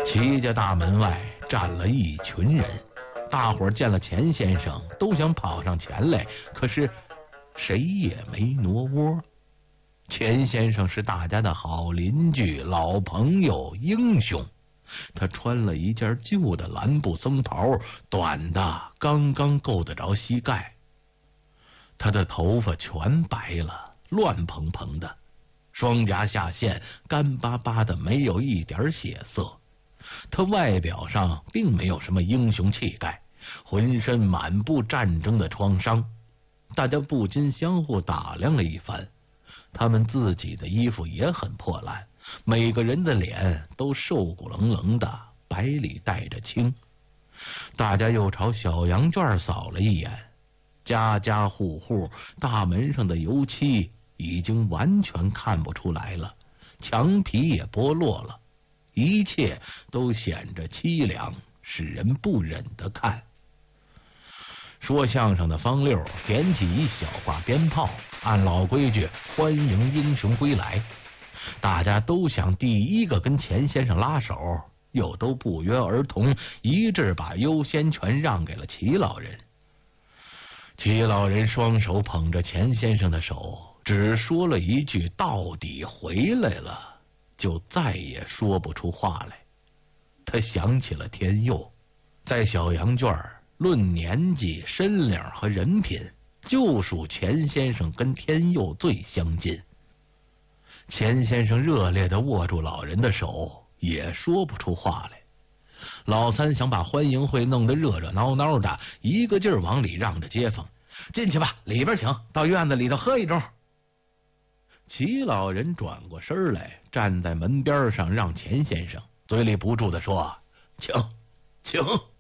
齐家大门外站了一群人，大伙儿见了钱先生都想跑上前来，可是谁也没挪窝。钱先生是大家的好邻居、老朋友、英雄。他穿了一件旧的蓝布僧袍，短的刚刚够得着膝盖。他的头发全白了，乱蓬蓬的，双颊下陷，干巴巴的，没有一点血色。他外表上并没有什么英雄气概，浑身满布战争的创伤。大家不禁相互打量了一番，他们自己的衣服也很破烂，每个人的脸都瘦骨棱棱的，白里带着青。大家又朝小羊圈扫了一眼，家家户户大门上的油漆已经完全看不出来了，墙皮也剥落了，一切都显着凄凉，使人不忍的看。说相声的方六点起一小挂鞭炮，按老规矩欢迎英雄归来。大家都想第一个跟钱先生拉手，又都不约而同一致把优先权让给了齐老人。齐老人双手捧着钱先生的手，只说了一句到底回来了，就再也说不出话来。他想起了天佑，在小羊圈论年纪、身量和人品，就属钱先生跟天佑最相近。钱先生热烈地握住老人的手，也说不出话来。老三想把欢迎会弄得热热闹闹的，一个劲儿往里让着街坊：“进去吧，里边请，到院子里头喝一盅。”齐老人转过身来，站在门边上，让钱先生，嘴里不住地说：“请，请。”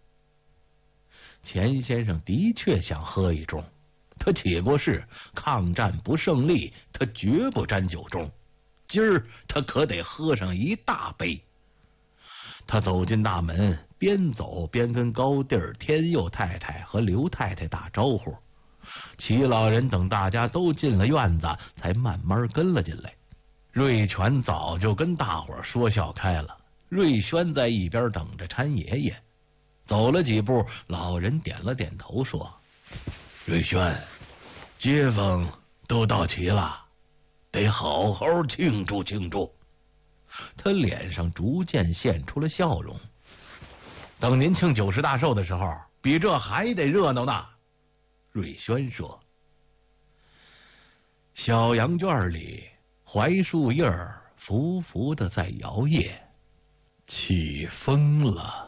钱先生的确想喝一盅，他起过誓，抗战不胜利，他绝不沾酒盅。今儿他可得喝上一大杯。他走进大门，边走边跟高弟儿、天佑太太和刘太太打招呼。齐老人等大家都进了院子，才慢慢跟了进来。瑞全早就跟大伙儿说笑开了，瑞轩在一边等着搀爷爷。走了几步，老人点了点头说：“瑞轩，街坊都到齐了，得好好庆祝庆祝。”他脸上逐渐现出了笑容。等您庆90大寿的时候，比这还得热闹呢。瑞轩说。小羊圈里，槐树叶儿浮浮的在摇曳，起风了。